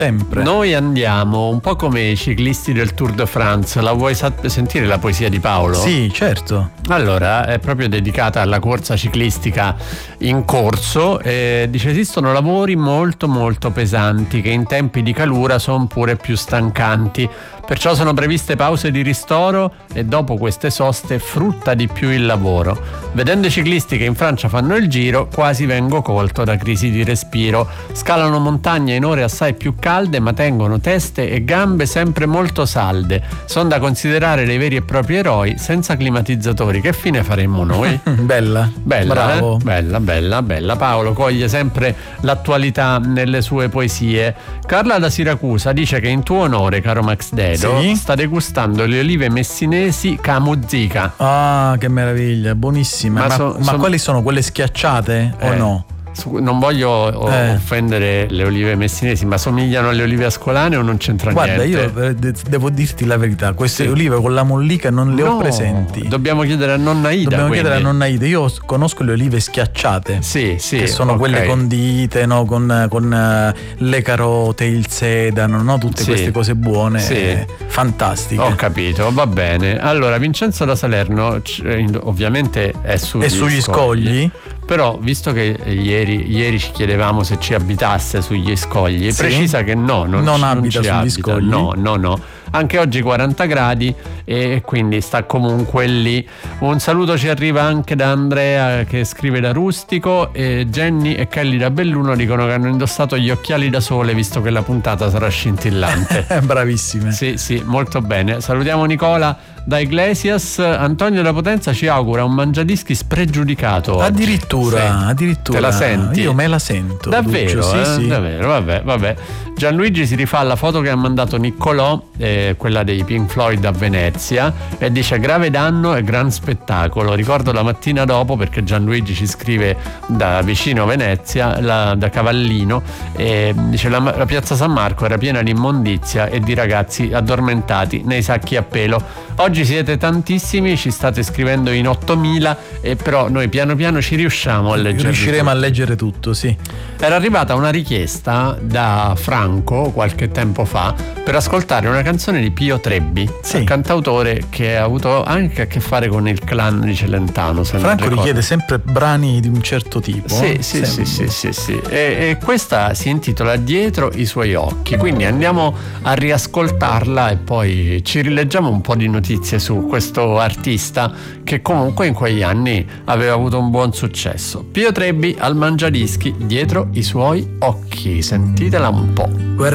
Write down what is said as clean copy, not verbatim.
Sempre. Noi andiamo un po' come i ciclisti del Tour de France. La vuoi sentire la poesia di Paolo? Sì, certo. Allora, è proprio dedicata alla corsa ciclistica in corso. Dice: esistono lavori molto molto pesanti che in tempi di calura sono pure più stancanti. Perciò sono previste pause di ristoro e dopo queste soste frutta di più il lavoro. Vedendo i ciclisti che in Francia fanno il giro, quasi vengo colto da crisi di respiro. Scalano montagne in ore assai più calde, ma tengono teste e gambe sempre molto salde. Sono da considerare dei veri e propri eroi senza climatizzatori. Che fine faremmo noi? Bella. Bravo. Bella. Paolo coglie sempre l'attualità nelle sue poesie. Carla da Siracusa dice che in tuo onore, caro Max Dedo, sta degustando le olive messinesi Camuzzica. Ah, che meraviglia, buonissime. Ma quali sono? Quelle schiacciate o no? Non voglio offendere le olive messinesi, ma somigliano alle olive ascolane o non c'entra niente? Guarda, io devo dirti la verità, queste olive con la mollica non le ho presenti. Dobbiamo chiedere a nonna Ida. Io conosco le olive schiacciate. Sì, che sono quelle condite, no? con le carote, il sedano, no? Tutte queste cose buone, fantastiche. Ho capito, va bene. Allora, Vincenzo da Salerno ovviamente è sugli scogli. Però, visto che ieri ci chiedevamo se ci abitasse sugli scogli, precisa che non abita sugli scogli. No. Anche oggi 40 gradi e quindi sta comunque lì. Un saluto ci arriva anche da Andrea che scrive da Rustico, e Jenny e Kelly da Belluno dicono che hanno indossato gli occhiali da sole visto che la puntata sarà scintillante. Bravissime. Sì, molto bene. Salutiamo Nicola da Iglesias. Antonio da Potenza ci augura un mangiadischi spregiudicato oggi. Addirittura. Te la senti? Io me la sento. Davvero? Sì. Davvero, vabbè. Gianluigi si rifà alla foto che ha mandato Niccolò, quella dei Pink Floyd a Venezia, e dice: grave danno e gran spettacolo. Ricordo la mattina dopo, perché Gianluigi ci scrive da vicino Venezia, da Cavallino, e dice: la piazza San Marco era piena di immondizia e di ragazzi addormentati nei sacchi a pelo. Oggi siete tantissimi, ci state scrivendo in 8.000, e però noi piano piano ci riusciamo a leggere. Riusciremo a leggere tutto, sì. Era arrivata una richiesta da Franco qualche tempo fa per ascoltare una canzone di Pio Trebbi, un cantautore che ha avuto anche a che fare con il clan di Celentano. Franco richiede sempre brani di un certo tipo. Sì. E questa si intitola Dietro i suoi occhi, quindi andiamo a riascoltarla e poi ci rileggiamo un po' di notizie su questo artista che comunque in quegli anni aveva avuto un buon successo. Pio Trebbi al Mangiadischi, Dietro i suoi occhi, sentitela un po'.